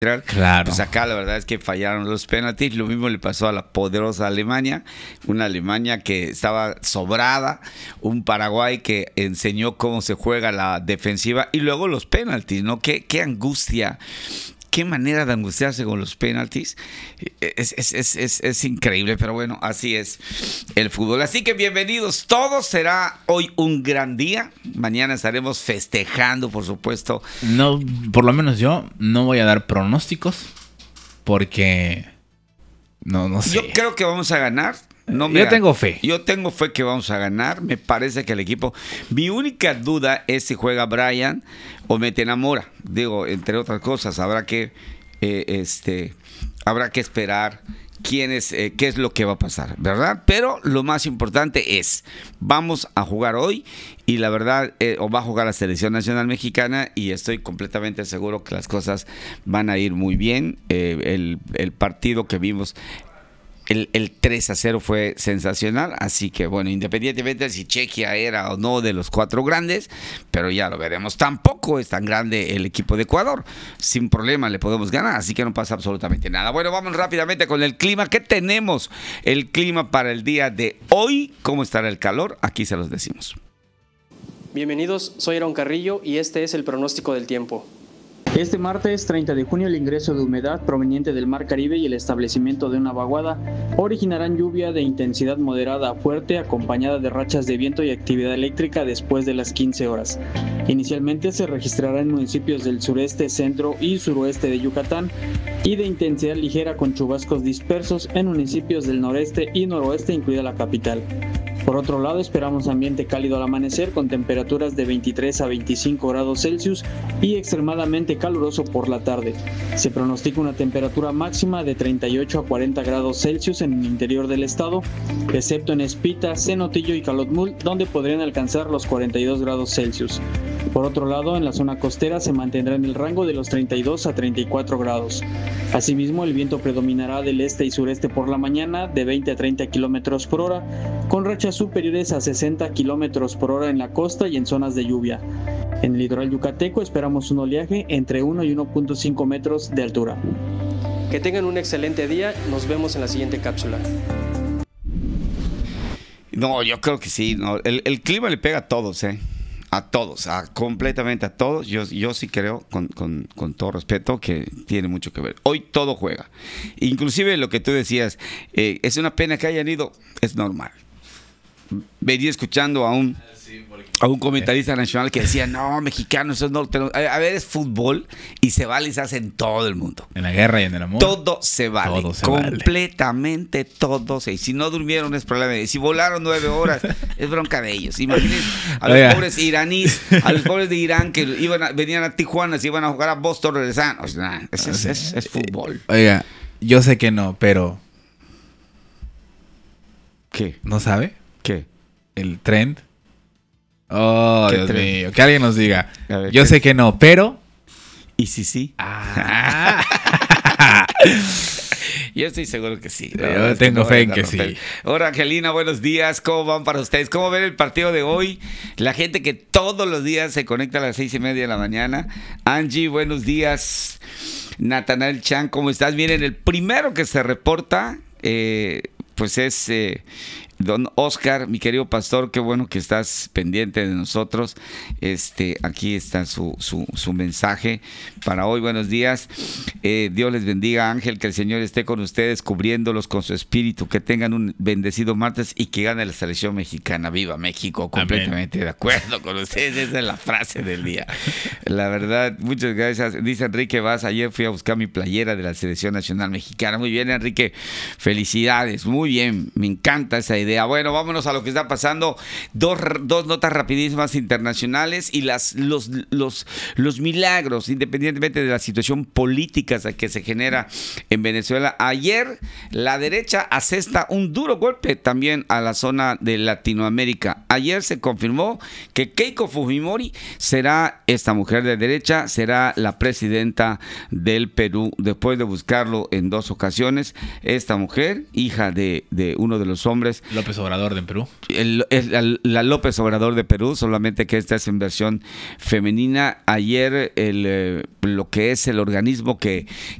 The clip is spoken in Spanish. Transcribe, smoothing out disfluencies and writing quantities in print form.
Claro. Pues acá la verdad es que fallaron los penaltis. Lo mismo le pasó a la poderosa Alemania, una Alemania que estaba sobrada, un Paraguay que enseñó cómo se juega la defensiva y luego los penaltis, ¿no? Qué angustia. Qué manera de angustiarse con los penaltis. Es increíble, pero bueno, así es el fútbol. Así que bienvenidos todos. Será hoy un gran día. Mañana estaremos festejando, por supuesto. No, por lo menos yo no voy a dar pronósticos porque no sé. Yo creo que vamos a ganar. Yo tengo fe. Yo tengo fe que vamos a ganar. Me parece que el equipo... Mi única duda es si juega Brian o meten a Mora. Digo, entre otras cosas, habrá que esperar qué es lo que va a pasar, ¿verdad? Pero lo más importante es, vamos a jugar hoy y la verdad, o va a jugar la Selección Nacional Mexicana y estoy completamente seguro que las cosas van a ir muy bien. El partido que vimos... El 3-0 fue sensacional, así que bueno, independientemente de si Chequia era o no de los cuatro grandes, pero ya lo veremos. Tampoco es tan grande el equipo de Ecuador, sin problema le podemos ganar, así que no pasa absolutamente nada. Bueno, vamos rápidamente con el clima. ¿Qué tenemos? El clima para el día de hoy, ¿cómo estará el calor? Aquí se los decimos. Bienvenidos, soy Aaron Carrillo y este es el pronóstico del tiempo. Este martes 30 de junio el ingreso de humedad proveniente del Mar Caribe y el establecimiento de una vaguada originarán lluvia de intensidad moderada a fuerte acompañada de rachas de viento y actividad eléctrica después de las 15 horas. Inicialmente se registrará en municipios del sureste, centro y suroeste de Yucatán y de intensidad ligera con chubascos dispersos en municipios del noreste y noroeste, incluida la capital. Por otro lado, esperamos ambiente cálido al amanecer con temperaturas de 23 a 25 grados Celsius y extremadamente caluroso por la tarde. Se pronostica una temperatura máxima de 38 a 40 grados Celsius en el interior del estado, excepto en Espita, Cenotillo y Calotmul, donde podrían alcanzar los 42 grados Celsius. Por otro lado, en la zona costera se mantendrá en el rango de los 32 a 34 grados. Asimismo, el viento predominará del este y sureste por la mañana de 20 a 30 kilómetros por hora, con rachas superiores a 60 kilómetros por hora en la costa y en zonas de lluvia. En el litoral yucateco esperamos un oleaje entre 1 y 1.5 metros de altura. Que tengan un excelente día, nos vemos en la siguiente cápsula. No, yo creo que sí. No. El clima le pega a todos, a todos, completamente a todos. Yo sí creo, con todo respeto, que tiene mucho que ver. Hoy todo juega. Inclusive lo que tú decías, es una pena que hayan ido, es normal. Venía escuchando a un comentarista nacional que decía, no, mexicano, eso no... A ver, es fútbol y se vale y se hace en todo el mundo. En la guerra y en el amor. Todo se vale. Todo se completamente vale. Todo se... Y si no durmieron es problema. Y si volaron 9 horas, es bronca de ellos. Imagínense a los pobres iraníes, a los pobres de Irán que venían a Tijuana, se iban a jugar a Boston, regresaban. O sea, es fútbol. Oiga, yo sé que no, pero... ¿Qué? ¿No sabe? ¿Qué? El trend. Oh, Dios mío. Que alguien nos diga. Ver, yo sé que no, pero... ¿Y si sí? Yo estoy seguro que sí. Yo tengo fe en que sí. Hola, Angelina, buenos días. ¿Cómo van para ustedes? ¿Cómo ven el partido de hoy? La gente que todos los días se conecta a las 6:30 de la mañana. Angie, buenos días. Natanael Chan, ¿cómo estás? Miren, el primero que se reporta, pues es... Don Oscar, mi querido pastor, qué bueno que estás pendiente de nosotros. Aquí está su mensaje para hoy. Buenos días. Dios les bendiga, Ángel, que el Señor esté con ustedes, cubriéndolos con su espíritu, que tengan un bendecido martes y que gane la selección mexicana. ¡Viva México! Completamente de acuerdo con ustedes. Esa es la frase del día. La verdad, muchas gracias. Dice Enrique Vaz, ayer fui a buscar mi playera de la selección nacional mexicana. Muy bien, Enrique. Felicidades. Muy bien. Me encanta esa idea. Bueno, vámonos a lo que está pasando. Dos notas rapidísimas internacionales y los milagros, independientemente de la situación política que se genera en Venezuela. Ayer la derecha asesta un duro golpe también a la zona de Latinoamérica. Ayer se confirmó que Keiko Fujimori será, esta mujer de derecha, será la presidenta del Perú. Después de buscarlo en 2 ocasiones, esta mujer, hija de uno de los hombres López Obrador de Perú. La López Obrador de Perú, solamente que esta es en versión femenina. Ayer lo que es el organismo que